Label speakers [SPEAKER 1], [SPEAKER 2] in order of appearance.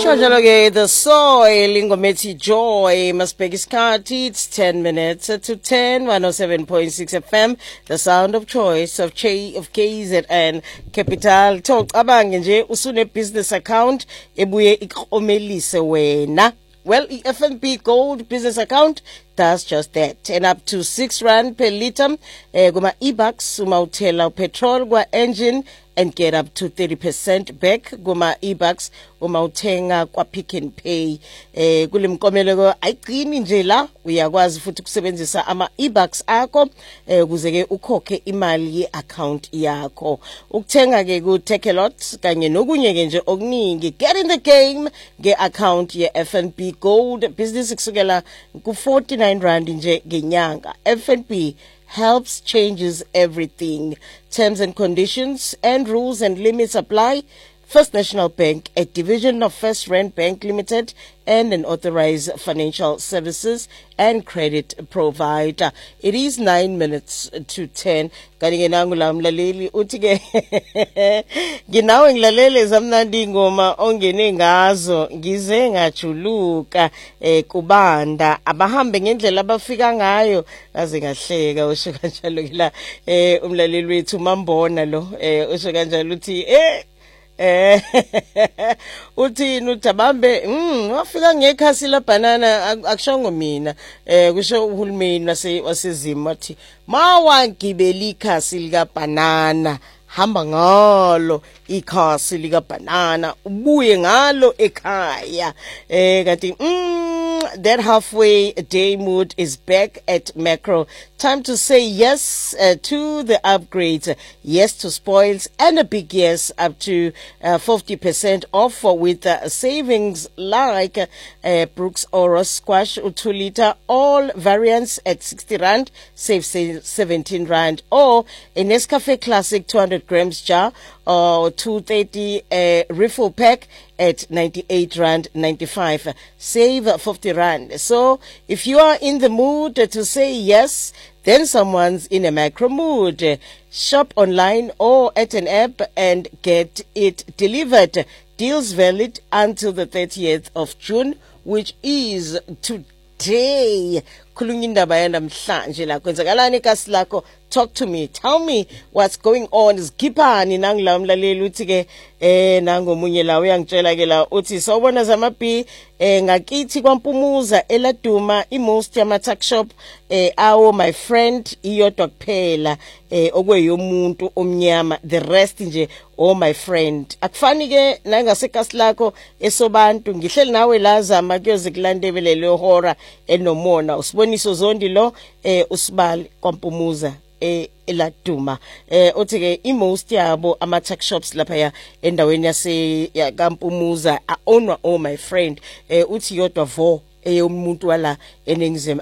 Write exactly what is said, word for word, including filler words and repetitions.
[SPEAKER 1] Kanjalo ke the soil ingomethi joy masibheka isikhathi it's ten minutes to ten one oh seven point six F M the sound of choice of Ch of K Z N Capital talk abange nje usune business account ebuye ikhomelise wena. Well, F N B Gold business account does just that. And up to six rand per litre. Eh, guma e-bucks, uma utela petrol kwa engine and get up to thirty percent back. Guma e-bucks, uma utenga kwa Pick n Pay. Eh, kule mkomeleko ayigcini nje la uyakwazi futhi kusebenzisa ama e-bucks akho eh kuzeke ukhokhe imali ye-account yakho. Ukuthenga ke ku Takealot kanye nokunye ke nje okuningi. Get in the game nge-account ye F N B Gold business kusukela ku forty-nine rand nje ngenyanga. F N B helps changes everything. Terms and conditions and rules and limits apply. First National Bank, a division of First Rand Bank Limited and an authorized financial services and credit provider. It is nine minutes to ten. Kanike nangu la mlaleli uthi ke nginawe ngilalele zamnandi ngoma ongene ngazo ngize ngajuluka eh kubanda abahambe ngendlela abafika ngayo aze ngahleka usho kanjalo kila eh umlaleli wethu mambona lo eh usho kanjalo uthi eh Eh uthi nutabambe mm wafika ngekhasi la banana akushongo mina eh kusho uhulumeni wase wasezimo wathi mawangibela ikhasi lika banana hamba ngalo ikhasi lika banana ubuye ngalo ekhaya eh kanti mm that halfway day mood is back at Macro. Time to say yes uh, to the upgrades, yes to spoils, and a big yes up to uh, fifty percent off with uh, savings like uh, Brooks Oro Squash two liter, all variants at sixty rand, save seventeen rand, or a Nescafe Classic two hundred grams jar or two thirty uh, refill pack at ninety-eight rand ninety-five, save fifty rand. So if you are in the mood to say yes, then someone's in a Macro mood. Shop online or at an app and get it delivered. Deals valid until the thirtieth of June, which is today. Kulungindaba yanamhlanje la kwenzakalani kasi lakho, talk to me, tell me what's going on. Isikhipani nangila mlaleli uthi ke eh nangomunye la uyangitshela ke la uthi sawubona zamapi eh ngakithi kwaMpumuza eladuma imost yama tuck shop eh awo my friend iyodwa kuphela eh okweyomuntu omnyama, the rest nje oh my friend. Akufani ke nangasekasi lakho esobantu ngihleli nawe lazama kuyoze kulandebelele hora enomona usiboniso zondi lo eh usibali kwaMpumuza eh eladuma eh uthi ke imost yabo ama tuck shops lapha ya endaweni yase kaMpumuza aonwa oh my friend eh uthi yodwa vo eyomuntu wala eNingizimu